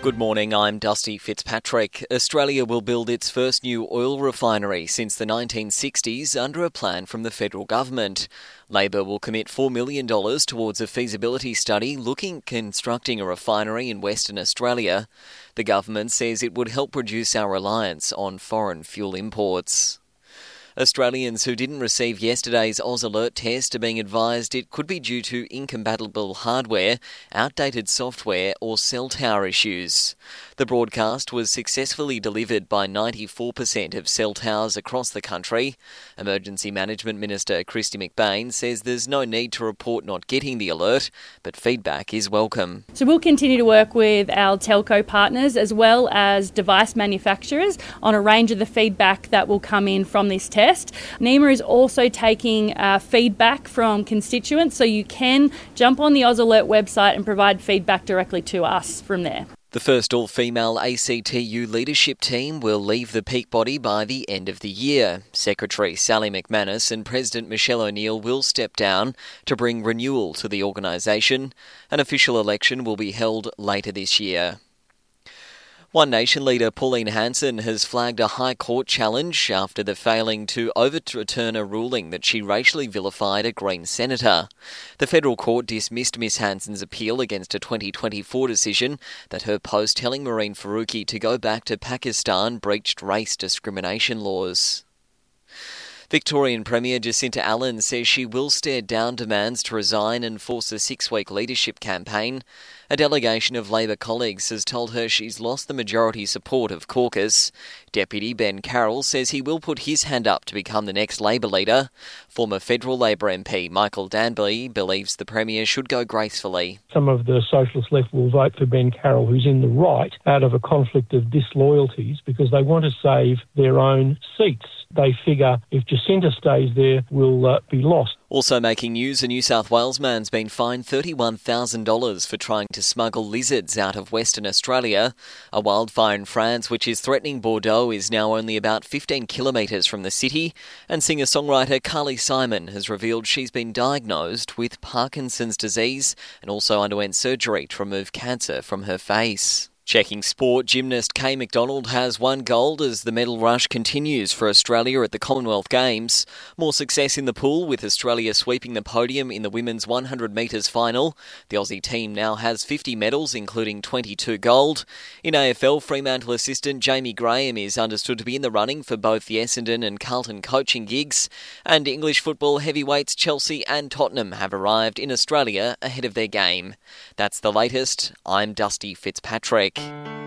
Good morning, I'm Dusty Fitzpatrick. Australia will build its first new oil refinery since the 1960s under a plan from the federal government. Labor will commit $4 million towards a feasibility study looking at constructing a refinery in Western Australia. The government says it would help reduce our reliance on foreign fuel imports. Australians who didn't receive yesterday's Oz Alert test are being advised it could be due to incompatible hardware, outdated software or cell tower issues. The broadcast was successfully delivered by 94% of cell towers across the country. Emergency Management Minister Kristy McBain says there's no need to report not getting the alert, but feedback is welcome. So we'll continue to work with our telco partners as well as device manufacturers on a range of the feedback that will come in from this test. NEMA is also taking feedback from constituents, so you can jump on the Oz Alert website and provide feedback directly to us from there. The first all-female ACTU leadership team will leave the peak body by the end of the year. Secretary Sally McManus and President Michelle O'Neill will step down to bring renewal to the organisation. An official election will be held later this year. One Nation leader Pauline Hanson has flagged a High Court challenge after the failing to overturn a ruling that she racially vilified a Green senator. The federal court dismissed Ms Hanson's appeal against a 2024 decision that her post telling Marine Faruqi to go back to Pakistan breached race discrimination laws. Victorian Premier Jacinta Allan says she will stare down demands to resign and force a 6-week leadership campaign. A delegation of Labor colleagues has told her she's lost the majority support of caucus. Deputy Ben Carroll says he will put his hand up to become the next Labor leader. Former federal Labor MP Michael Danby believes the Premier should go gracefully. Some of the socialist left will vote for Ben Carroll, who's in the right, out of a conflict of disloyalties because they want to save their own seats. They figure if Jacinta stays there, we'll be lost. Also making news, a New South Wales man's been fined $31,000 for trying to smuggle lizards out of Western Australia. A wildfire in France, which is threatening Bordeaux, is now only about 15 kilometres from the city. And singer-songwriter Carly Simon has revealed she's been diagnosed with Parkinson's disease and also underwent surgery to remove cancer from her face. Checking sport, gymnast Kay McDonald has won gold as the medal rush continues for Australia at the Commonwealth Games. More success in the pool, with Australia sweeping the podium in the women's 100 metres final. The Aussie team now has 50 medals, including 22 gold. In AFL, Fremantle assistant Jamie Graham is understood to be in the running for both the Essendon and Carlton coaching gigs. And English football heavyweights Chelsea and Tottenham have arrived in Australia ahead of their game. That's the latest. I'm Dusty Fitzpatrick.